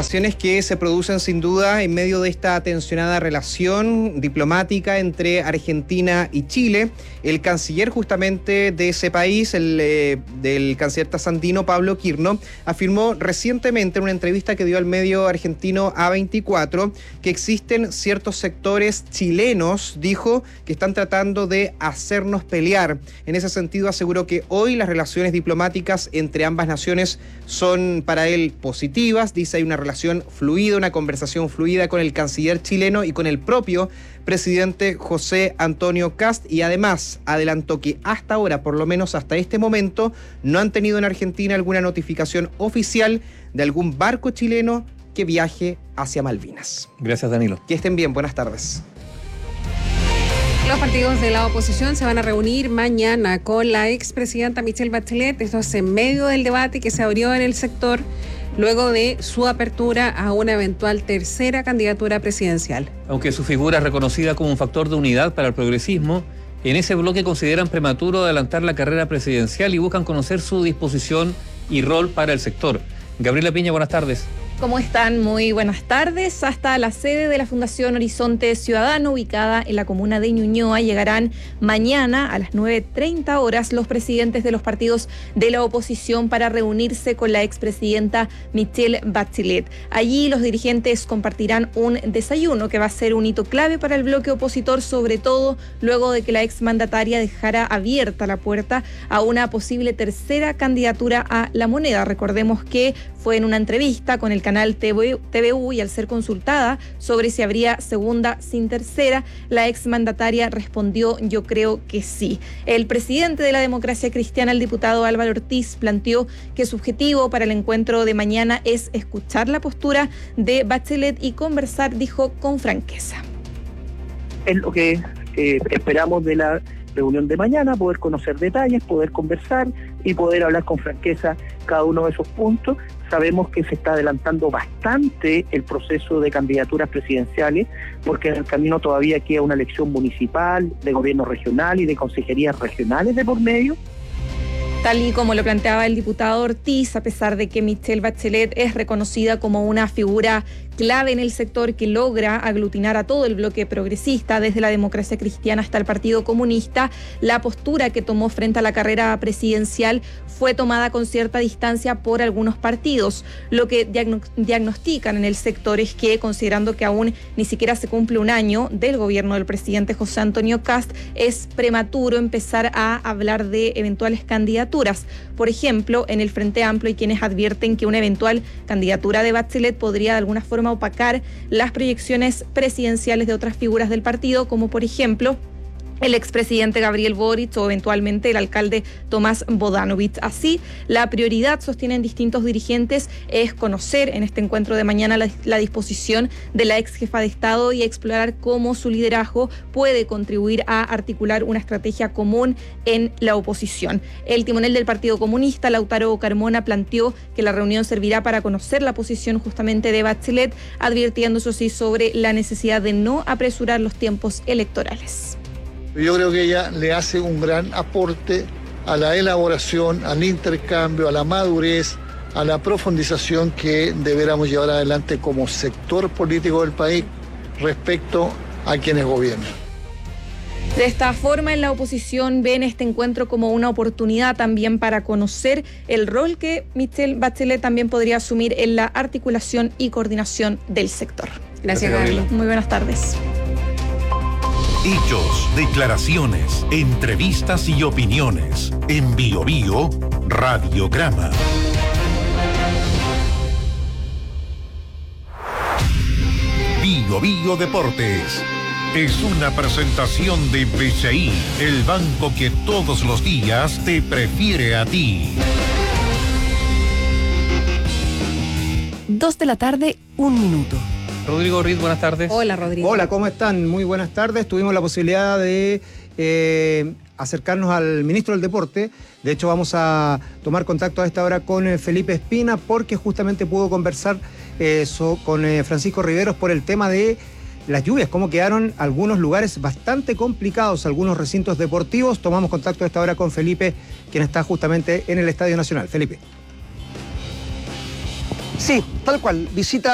declaraciones que se producen sin duda en medio de esta tensionada relación diplomática entre Argentina y Chile. El canciller justamente de ese país, del canciller trasandino Pablo Quirno, afirmó recientemente en una entrevista que dio al medio argentino A24 que existen ciertos sectores chilenos, dijo, que están tratando de hacernos pelear. En ese sentido aseguró que hoy las relaciones diplomáticas entre ambas naciones son para él positivas. Dice, hay una relación fluida, una conversación fluida con el canciller chileno y con el propio presidente José Antonio Kast, y además adelantó que hasta ahora, por lo menos hasta este momento, no han tenido en Argentina alguna notificación oficial de algún barco chileno que viaje hacia Malvinas. Gracias, Danilo. Que estén bien, buenas tardes. Los partidos de la oposición se van a reunir mañana con la expresidenta Michelle Bachelet. Esto es en medio del debate que se abrió en el sector luego de su apertura a una eventual tercera candidatura presidencial. Aunque su figura es reconocida como un factor de unidad para el progresismo, en ese bloque consideran prematuro adelantar la carrera presidencial y buscan conocer su disposición y rol para el sector. Gabriela Piña, buenas tardes. ¿Cómo están? Muy buenas tardes. Hasta la sede de la Fundación Horizonte Ciudadano, ubicada en la comuna de Ñuñoa, llegarán mañana a las 9:30 horas los presidentes de los partidos de la oposición para reunirse con la expresidenta Michelle Bachelet. Allí los dirigentes compartirán un desayuno que va a ser un hito clave para el bloque opositor, sobre todo luego de que la exmandataria dejara abierta la puerta a una posible tercera candidatura a La Moneda. Recordemos que fue en una entrevista con el canal TVU y al ser consultada sobre si habría segunda sin tercera, la exmandataria respondió: yo creo que sí. El presidente de la Democracia Cristiana, el diputado Álvaro Ortiz, planteó que su objetivo para el encuentro de mañana es escuchar la postura de Bachelet y conversar, dijo, con franqueza. Es lo que esperamos de la reunión de mañana, poder conocer detalles, poder conversar y poder hablar con franqueza cada uno de esos puntos. Sabemos que se está adelantando bastante el proceso de candidaturas presidenciales, porque en el camino todavía queda una elección municipal, de gobierno regional y de consejerías regionales de por medio. Tal y como lo planteaba el diputado Ortiz, a pesar de que Michelle Bachelet es reconocida como una figura clave en el sector que logra aglutinar a todo el bloque progresista, desde la Democracia Cristiana hasta el Partido Comunista, la postura que tomó frente a la carrera presidencial fue tomada con cierta distancia por algunos partidos. Lo que diagnostican en el sector es que, considerando que aún ni siquiera se cumple un año del gobierno del presidente José Antonio Kast, es prematuro empezar a hablar de eventuales candidaturas. Por ejemplo, en el Frente Amplio hay quienes advierten que una eventual candidatura de Bachelet podría de alguna forma opacar las proyecciones presidenciales de otras figuras del partido, como por ejemplo el expresidente Gabriel Boric o eventualmente el alcalde Tomás Bodanovich. Así, la prioridad, sostienen distintos dirigentes, es conocer en este encuentro de mañana la disposición de la ex jefa de Estado y explorar cómo su liderazgo puede contribuir a articular una estrategia común en la oposición. El timonel del Partido Comunista, Lautaro Carmona, planteó que la reunión servirá para conocer la posición justamente de Bachelet, advirtiendo, eso sí, sobre la necesidad de no apresurar los tiempos electorales. Yo creo que ella le hace un gran aporte a la elaboración, al intercambio, a la madurez, a la profundización que deberíamos llevar adelante como sector político del país respecto a quienes gobiernan. De esta forma, en la oposición ven este encuentro como una oportunidad también para conocer el rol que Michelle Bachelet también podría asumir en la articulación y coordinación del sector. Gracias, Gabriela. Muy buenas tardes. Hechos, declaraciones, entrevistas y opiniones. En Bio Bio, Radiograma. Bio Bio Deportes. Es una presentación de BCI, el banco que todos los días te prefiere a ti. 2:00 p.m. Rodrigo Riz, buenas tardes. Hola, Rodrigo. Hola, ¿cómo están? Muy buenas tardes. Tuvimos la posibilidad de acercarnos al ministro del Deporte. De hecho, vamos a tomar contacto a esta hora con Felipe Espina, porque justamente pudo conversar con Francisco Riveros por el tema de las lluvias, cómo quedaron algunos lugares bastante complicados, algunos recintos deportivos. Tomamos contacto a esta hora con Felipe, quien está justamente en el Estadio Nacional. Felipe. Sí, tal cual. Visita